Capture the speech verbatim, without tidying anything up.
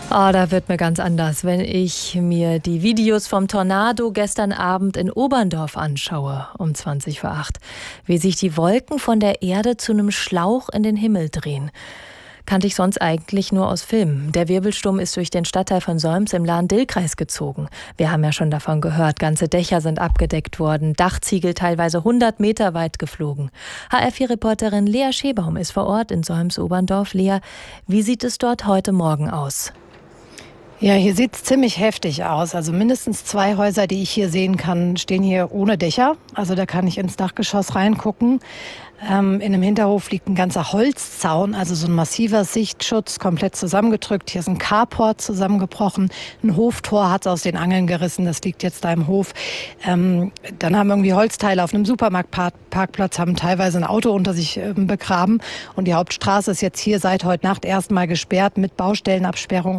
Oh, da wird mir ganz anders, wenn ich mir die Videos vom Tornado gestern Abend in Oberndorf anschaue, um zwanzig vor acht. Wie sich die Wolken von der Erde zu einem Schlauch in den Himmel drehen. Kannte ich sonst eigentlich nur aus Filmen. Der Wirbelsturm ist durch den Stadtteil von Solms im Lahn-Dill-Kreis gezogen. Wir haben ja schon davon gehört, ganze Dächer sind abgedeckt worden, Dachziegel teilweise hundert Meter weit geflogen. H R vier Reporterin Lea Schebaum ist vor Ort in Solms-Oberndorf. Lea, wie sieht es dort heute Morgen aus? Ja, hier sieht es ziemlich heftig aus. Also mindestens zwei Häuser, die ich hier sehen kann, stehen hier ohne Dächer. Also da kann ich ins Dachgeschoss reingucken. Ähm, in dem Hinterhof liegt ein ganzer Holzzaun, also so ein massiver Sichtschutz, komplett zusammengedrückt. Hier ist ein Carport zusammengebrochen. Ein Hoftor hat es aus den Angeln gerissen, das liegt jetzt da im Hof. Ähm, dann haben irgendwie Holzteile auf einem Supermarktparkplatz, haben teilweise ein Auto unter sich ähm, begraben. Und die Hauptstraße ist jetzt hier seit heute Nacht erstmal gesperrt mit Baustellenabsperrung